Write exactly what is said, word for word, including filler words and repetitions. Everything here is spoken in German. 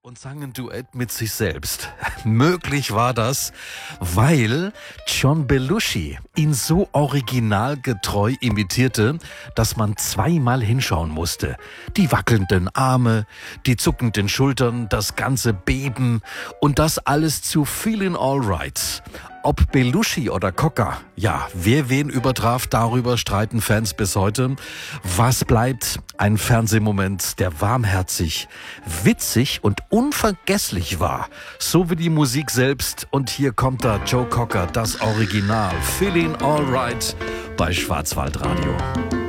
und sang ein Duett mit sich selbst. Möglich war das, weil John Belushi ihn so originalgetreu imitierte, dass man zweimal hinschauen musste. Die wackelnden Arme, die zuckenden Schultern, das ganze Beben und das alles zu Feelin' Alright. Ob Belushi oder Cocker, ja, wer wen übertraf, darüber streiten Fans bis heute. Was bleibt? Ein Fernsehmoment, der warmherzig, witzig und unvergesslich war. So wie die Musik selbst. Und hier kommt da Joe Cocker, das Original. Feelin' Alright bei Schwarzwaldradio.